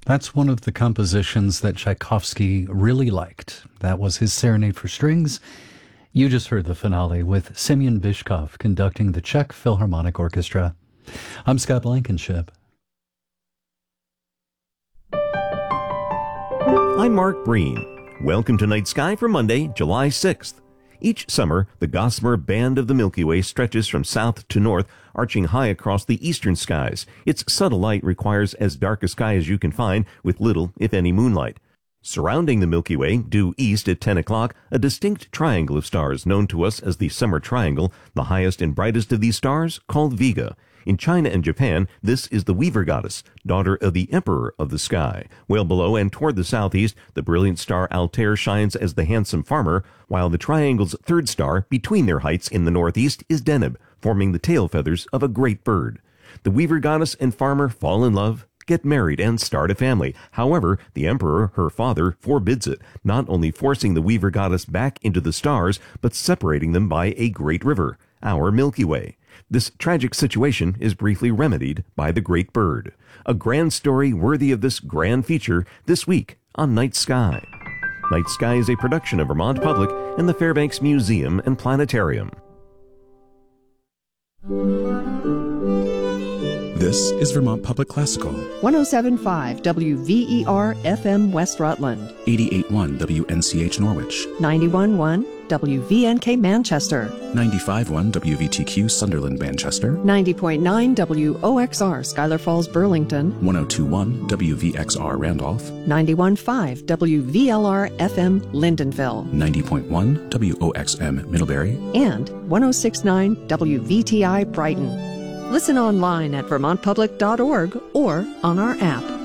That's one of the compositions that Tchaikovsky really liked. That was his Serenade for Strings. You just heard the finale with Semyon Bychkov conducting the Czech Philharmonic Orchestra. I'm Scott Blankenship. I'm Mark Breen. Welcome to Night Sky for Monday, July 6th. Each summer, the gossamer band of the Milky Way stretches from south to north, arching high across the eastern skies. Its subtle light requires as dark a sky as you can find, with little, if any, moonlight. Surrounding the Milky Way, due east at 10 o'clock, a distinct triangle of stars known to us as the Summer Triangle, the highest and brightest of these stars, called Vega. In China and Japan, this is the Weaver Goddess, daughter of the Emperor of the Sky. Well below and toward the southeast, the brilliant star Altair shines as the handsome farmer, while the triangle's third star, between their heights in the northeast, is Deneb, forming the tail feathers of a great bird. The Weaver Goddess and farmer fall in love, get married, and start a family. However, the Emperor, her father, forbids it, not only forcing the Weaver Goddess back into the stars, but separating them by a great river, our Milky Way. This tragic situation is briefly remedied by the great bird. A grand story worthy of this grand feature this week on Night Sky. Night Sky is a production of Vermont Public and the Fairbanks Museum and Planetarium. This is Vermont Public Classical. 107.5 WVER FM West Rutland. 88.1 WNCH Norwich. 91.1 WVNK Manchester. 95.1 WVTQ Sunderland Manchester. 90.9 WOXR Schuyler Falls Burlington. 102.1 WVXR Randolph. 91.5 WVLR FM Lindenville. 90.1 WOXM Middlebury. And 106.9 WVTI Brighton. Listen online at vermontpublic.org or on our app.